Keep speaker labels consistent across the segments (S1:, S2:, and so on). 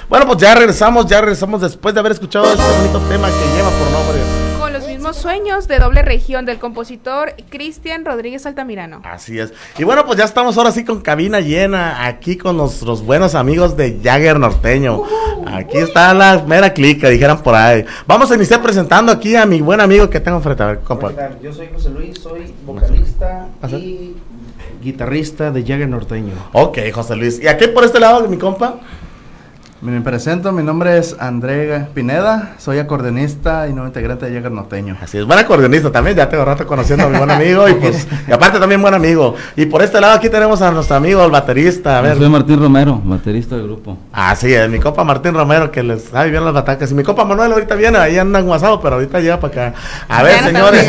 S1: Bueno, pues ya regresamos después de haber escuchado este bonito tema que lleva por nombre
S2: Con los mismos sueños, de Doble Región, del compositor Cristian Rodríguez Altamirano.
S1: Así es. Y bueno, pues ya estamos ahora sí con cabina llena, aquí con nuestros buenos amigos de Jagger Norteño. Aquí está la mera clica, dijeran por ahí. Vamos a iniciar presentando aquí a mi buen amigo que tengo frente. A ver, compa.
S3: Yo soy José Luis, soy vocalista y guitarrista de Jagger Norteño.
S1: Ok, José Luis. Y aquí por este lado de mi compa.
S4: Me presento, mi nombre es André Pineda, soy acordeonista y nuevo integrante de Jagger Norteño.
S1: Así es, buen acordeonista también, ya tengo rato conociendo a mi buen amigo y pues, y aparte también buen amigo. Y por este lado aquí tenemos a nuestro amigo, el baterista, a ver.
S5: Yo soy Martín Romero, baterista del grupo.
S1: Así es, mi compa Martín Romero, que les sabe bien las batacas. Y mi compa Manuel ahorita viene, ahí andan guasados, pero ahorita llega para acá. A ver, señores,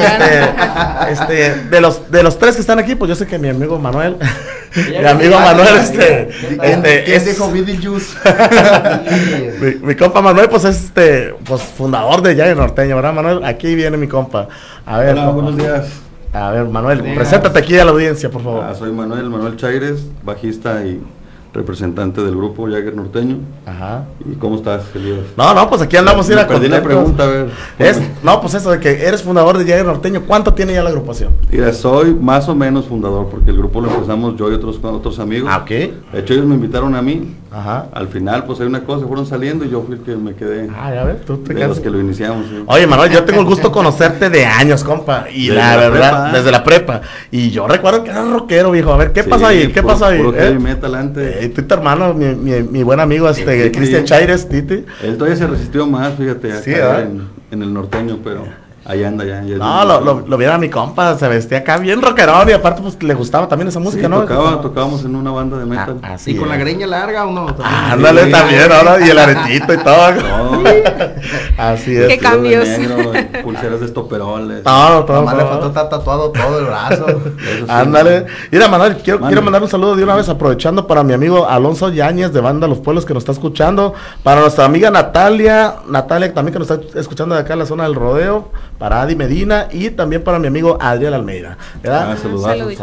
S1: de los tres que están aquí, pues yo sé que mi amigo Manuel, mi amigo Manuel,
S4: ¿Quién dijo Beetlejuice?
S1: mi compa Manuel, pues es pues fundador de Jagger Norteño, ¿verdad, Manuel? Aquí viene mi compa. A ver,
S6: hola, buenos días.
S1: A ver, Manuel, preséntate aquí a la audiencia, por favor.
S6: Soy Manuel Chaires, bajista y representante del grupo Jagger Norteño.
S1: Ajá.
S6: ¿Y cómo estás, Elías?
S1: No, pues aquí andamos
S6: Me perdí la pregunta, a ver.
S1: No, pues eso de que eres fundador de Jagger Norteño, ¿cuánto tiene ya la agrupación?
S6: Mira, soy más o menos fundador, porque el grupo lo empezamos yo y otros amigos.
S1: Ah, ok.
S6: De hecho, ellos me invitaron a mí.
S1: Ajá.
S6: Al final, pues hay una cosa, fueron saliendo y yo fui el que me quedé.
S1: Ya ves, tú te
S6: de los que lo iniciamos. ¿Sí?
S1: Oye, Manuel, yo tengo el gusto de conocerte de años, compa. Y la verdad, desde la prepa. Y yo recuerdo que eras rockero, viejo. A ver, ¿qué pasa ahí? ¿Qué pasa ahí?
S6: Puro heavy metal antes.
S1: Tu hermano, mi buen amigo, Cristian Chaires, Titi.
S6: Él todavía se resistió más, fíjate,
S1: sí,
S6: acá en el norteño, pero ahí anda ya.
S1: No, lo viera mi compa, se vestía acá bien rockerón y aparte pues le gustaba también esa música,
S6: sí,
S1: ¿no?
S6: Tocábamos en una banda de metal.
S4: ¿Y con la greña larga o no?
S1: Ándale, también, ahora, y el aretito y todo. No. Así es.
S2: ¿Qué cambios?
S6: Negro, pulseras de estoperoles.
S1: Todo.
S4: Nomás le faltó estar tatuado todo el brazo.
S6: Sí.
S1: Ándale. Mira, Manuel, quiero mandar un saludo de una vez, aprovechando para mi amigo Alonso Yáñez de Banda Los Pueblos que nos está escuchando, para nuestra amiga Natalia también que nos está escuchando de acá en la zona del rodeo, para Adi Medina y también para mi amigo Adriel Almeida, ¿verdad?
S6: Saludazos.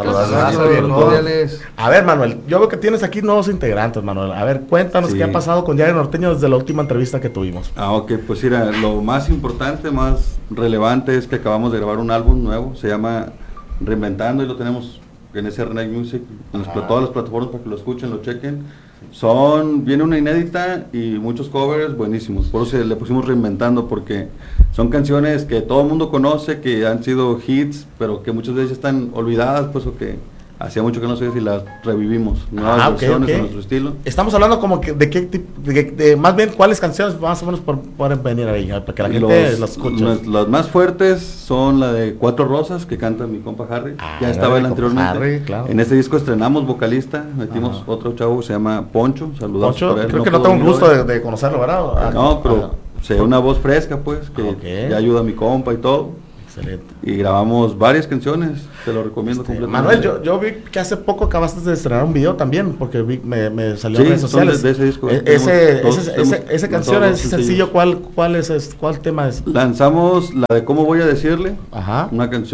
S1: A ver, Manuel, yo veo que tienes aquí nuevos integrantes, Manuel. A ver, cuéntanos qué ha pasado con Jagger Norteño desde la última entrevista que tuvimos.
S6: Ok, pues mira, lo más importante, más relevante es que acabamos de grabar un álbum nuevo, se llama Reinventando y lo tenemos en SRNet Music, en todas las plataformas para que lo escuchen, lo chequen. Viene una inédita y muchos covers buenísimos, por eso le pusimos Reinventando, porque son canciones que todo el mundo conoce, que han sido hits, pero que muchas veces están olvidadas, pues, o que hacía mucho que no sé si las revivimos, nuevas versiones a nuestro estilo.
S1: Estamos hablando como que de qué tipo, más bien cuáles canciones más o menos pueden venir ahí, para que la gente las escuche.
S6: Las más fuertes son la de Cuatro Rosas, que canta mi compa Harry, ya estaba él anteriormente.
S1: Harry, claro.
S6: En este disco estrenamos vocalista, metimos otro chavo que se llama Poncho, saludos.
S1: Poncho, creo que no tengo un gusto de conocerlo, ¿verdad?
S6: No, pero se ve una voz fresca, pues, que ya ayuda a mi compa y todo.
S1: Excelente.
S6: Y grabamos varias canciones, te lo recomiendo completamente.
S1: Manuel, yo vi que hace poco acabaste de estrenar un video también, porque me salió en redes sociales.
S6: De ese disco.
S1: Esa canción, ese sencillo, ¿cuál tema es?
S6: Lanzamos la de ¿Cómo voy a decirle?
S1: Ajá.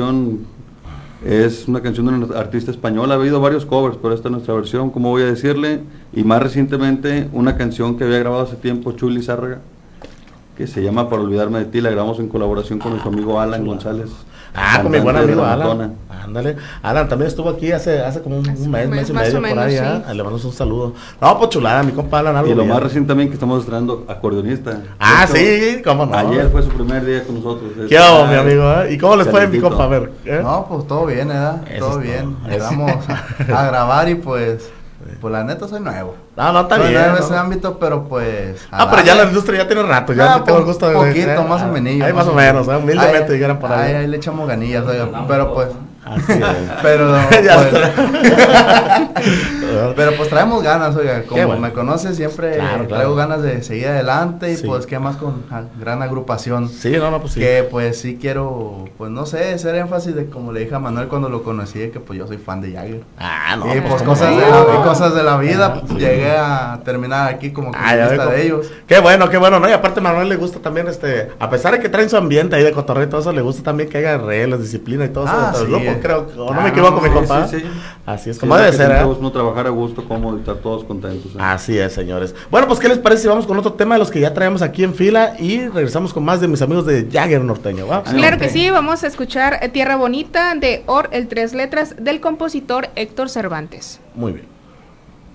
S6: Es una canción de una artista española, ha habido varios covers, pero esta es nuestra versión, ¿Cómo voy a decirle? Y más recientemente una canción que había grabado hace tiempo Chuli Zárraga, que se llama Para olvidarme de ti, la grabamos en colaboración con nuestro amigo Alan González.
S1: Con mi buen amigo Alan. Ándale. Alan también estuvo aquí hace como un mes y medio por ahí. Sí. Le mandamos un saludo. No, pues chulada, mi compa Alan.
S6: Y lo más reciente también que estamos estrenando acordeonista.
S1: Sí, cómo no.
S6: Ayer fue su primer día con nosotros.
S1: ¿Qué hago, mi amigo? ¿Y cómo les fue, mi compa? A ver.
S4: No, pues todo bien, todo bien. Llegamos a grabar y pues la neta soy nuevo.
S1: No, está bien.
S4: Nuevo en ese ámbito, pero pues.
S1: Pero ya la industria ya tiene rato, ya tengo el gusto de.
S4: Poquito, más o menos.
S1: Ahí más o menos, humildemente dijeran por ahí.
S4: Ahí le echamos ganillas, pero pues.
S1: Así es.
S4: Pero pues traemos ganas, oiga, como me conoce siempre traigo ganas de seguir adelante y pues qué más con gran agrupación.
S1: Sí, pues sí.
S4: Que pues sí quiero, pues no sé, hacer énfasis de como le dije a Manuel cuando lo conocí, de que pues yo soy fan de Jagger. Y pues cosas de la vida, pues, llegué a terminar aquí como comunista de ellos.
S1: Qué bueno, ¿no? Y aparte a Manuel le gusta también a pesar de que traen su ambiente ahí de cotorreo y todo eso, le gusta también que haya reglas, disciplina y todo eso. creo, o no me equivoco, mi compa.
S6: Sí.
S1: Así es como debe ser,
S6: no trabajar a gusto, cómodo y estar todos contentos.
S1: Así es, señores. Bueno, pues, ¿qué les parece si vamos con otro tema de los que ya traemos aquí en fila y regresamos con más de mis amigos de Jagger Norteño? ¿Va?
S2: Claro que sí, vamos a escuchar Tierra Bonita de Or, el 3 letras, del compositor Héctor Cervantes.
S1: Muy bien.